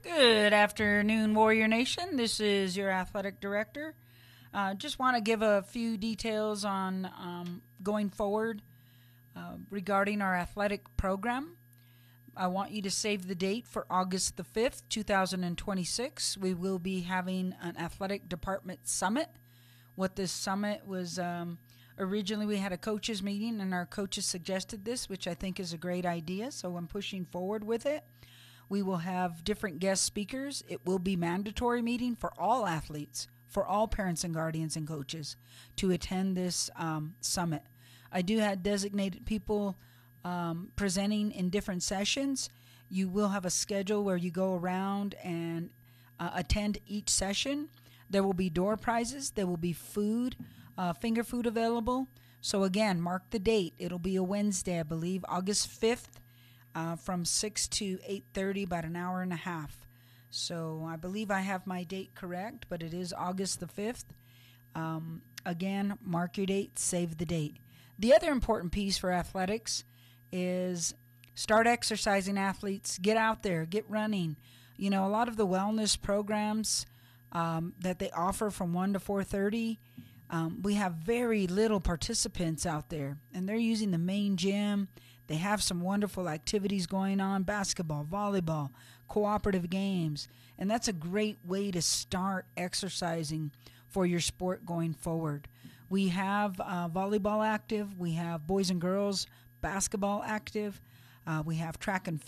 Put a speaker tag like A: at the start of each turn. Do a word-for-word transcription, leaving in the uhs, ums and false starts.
A: Good afternoon, Warrior Nation. This is your athletic director. Uh, just want to give a few details on um, going forward uh, regarding our athletic program. I want you to save the date for August the fifth, two thousand twenty-six. We will be having an athletic department summit. What this summit was, um, originally we had a coaches meeting and our coaches suggested this, which I think is a great idea, so I'm pushing forward with it. We will have different guest speakers. It will be mandatory meeting for all athletes, for all parents and guardians and coaches to attend this um, summit. I do have designated people um, presenting in different sessions. You will have a schedule where you go around and uh, attend each session. There will be door prizes. There will be food, uh, finger food available. So again, mark the date. It'll be a Wednesday, I believe, August fifth. Uh, from six to eight thirty, about an hour and a half. So I believe I have my date correct, but it is August the fifth. Um, again, mark your date, save the date. The other important piece for athletics is start exercising, athletes. Get out there, get running. You know, a lot of the wellness programs um, that they offer from one to four thirty, um, we have very little participants out there, and they're using the main gym. They have some wonderful activities going on, basketball, volleyball, cooperative games. And that's a great way to start exercising for your sport going forward. We have uh, volleyball active. We have boys and girls basketball active. Uh, we have track and